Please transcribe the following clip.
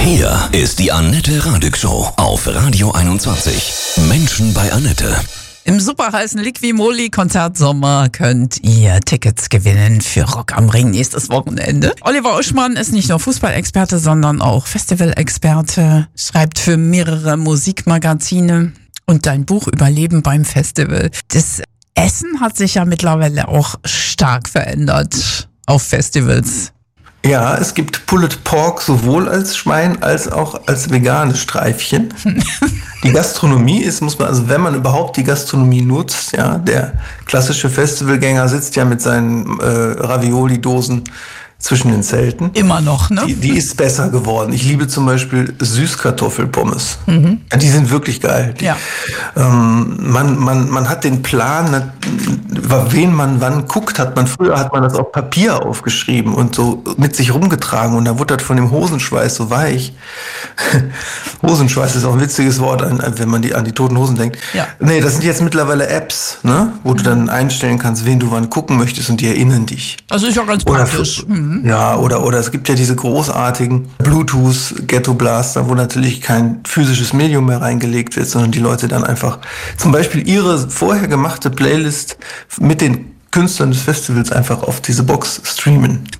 Hier ist die Annette Radig Show auf Radio 21. Menschen bei Annette. Im super heißen Liqui-Moly Konzertsommer könnt ihr Tickets gewinnen für Rock am Ring nächstes Wochenende. Oliver Uschmann ist nicht nur Fußballexperte, sondern auch Festivalexperte, schreibt für mehrere Musikmagazine und dein Buch Überleben beim Festival. Das Essen hat sich ja mittlerweile auch stark verändert auf Festivals. Ja, es gibt Pulled Pork sowohl als Schwein als auch als veganes Streifchen. Die Gastronomie ist, also wenn man überhaupt die Gastronomie nutzt, ja, der klassische Festivalgänger sitzt ja mit seinen Ravioli-Dosen zwischen den Zelten. Immer noch, ne? Die ist besser geworden. Ich liebe zum Beispiel Süßkartoffelpommes. Ja, die sind wirklich geil. Man hat den Plan, wen man wann guckt, früher hat man das auf Papier aufgeschrieben und so mit sich rumgetragen und dann wurde das von dem Hosenschweiß so weich. Hosenschweiß ist auch ein witziges Wort, wenn man an die Toten Hosen denkt. Ja. Nee, das sind jetzt mittlerweile Apps, ne, wo du dann einstellen kannst, wen du wann gucken möchtest und die erinnern dich. Also ist ja ganz praktisch. Ja, oder es gibt ja diese großartigen Bluetooth Ghetto Blaster, wo natürlich kein physisches Medium mehr reingelegt wird, sondern die Leute dann einfach zum Beispiel ihre vorher gemachte Playlist mit den Künstlern des Festivals einfach auf diese Box streamen.